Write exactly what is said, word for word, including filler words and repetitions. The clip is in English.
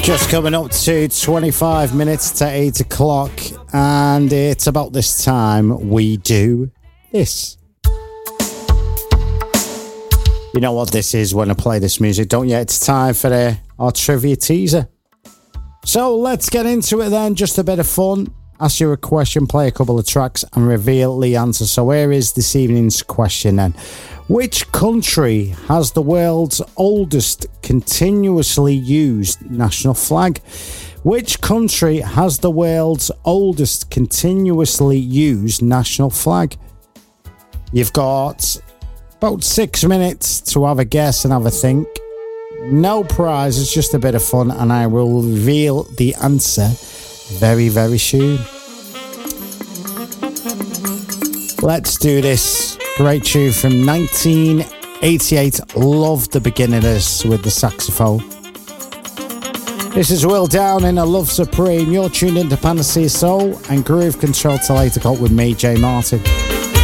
Just coming up to twenty-five minutes to eight o'clock, and it's about this time we do this. You know what this is when I play this music, don't you? It's time for the, our trivia teaser. So let's get into it then, just a bit of fun. Ask you a question, play a couple of tracks, and reveal the answer. So here is this evening's question then. Which country has the world's oldest continuously used national flag? Which country has the world's oldest continuously used national flag? You've got about six minutes to have a guess and have a think. No prize, it's just a bit of fun, and I will reveal the answer very, very soon. Let's do this. Great tune from nineteen eighty-eight. Love the beginners with the saxophone. This is Will Downing, A Love Supreme. You're tuned into Panacea Soul and Groove Control till eight o'clock with me, Jay Martin.